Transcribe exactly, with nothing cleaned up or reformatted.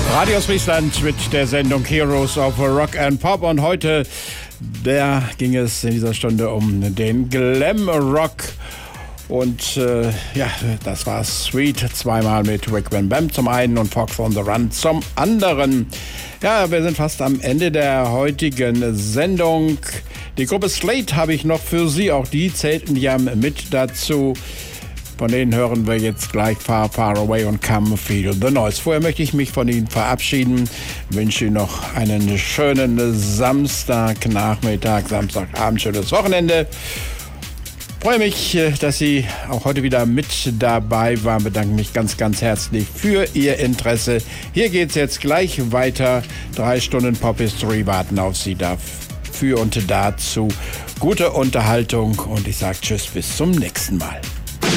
Radio Friesland mit der Sendung Heroes of Rock and Pop und heute, da ging es in dieser Stunde um den Glam Rock und äh, ja, das war Sweet, zweimal mit Rick Van Bam zum einen und Fox on the Run zum anderen. Ja, wir sind fast am Ende der heutigen Sendung. Die Gruppe Slate habe ich noch für Sie, auch die zählten ja mit dazu. Von denen hören wir jetzt gleich Far, Far Away und Come Feel the Noise. Vorher möchte ich mich von Ihnen verabschieden. Wünsche Ihnen noch einen schönen Samstagnachmittag, Samstagabend, schönes Wochenende. Freue mich, dass Sie auch heute wieder mit dabei waren. Bedanke mich ganz, ganz herzlich für Ihr Interesse. Hier geht's jetzt gleich weiter. Drei Stunden Pop History warten auf Sie dafür und dazu. Gute Unterhaltung und ich sage Tschüss, bis zum nächsten Mal.